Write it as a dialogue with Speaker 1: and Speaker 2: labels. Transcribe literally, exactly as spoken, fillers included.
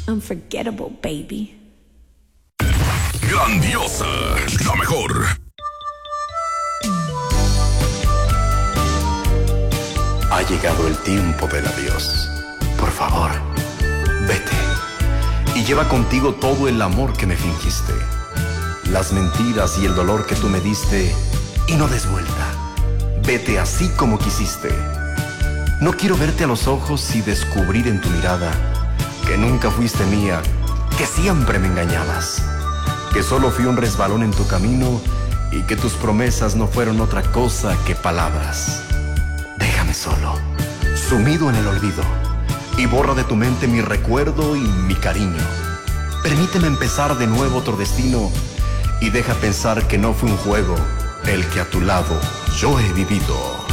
Speaker 1: Unforgettable, baby.
Speaker 2: Grandiosa, la mejor.
Speaker 3: Ha llegado el tiempo del adiós. Por favor, vete. Y lleva contigo todo el amor que me fingiste, las mentiras y el dolor que tú me diste, y no des vuelta. Vete así como quisiste. No quiero verte a los ojos y descubrir en tu mirada que nunca fuiste mía, que siempre me engañabas, que solo fui un resbalón en tu camino y que tus promesas no fueron otra cosa que palabras. Déjame solo, sumido en el olvido, y borra de tu mente mi recuerdo y mi cariño. Permíteme empezar de nuevo otro destino y deja pensar que no fue un juego el que a tu lado yo he vivido.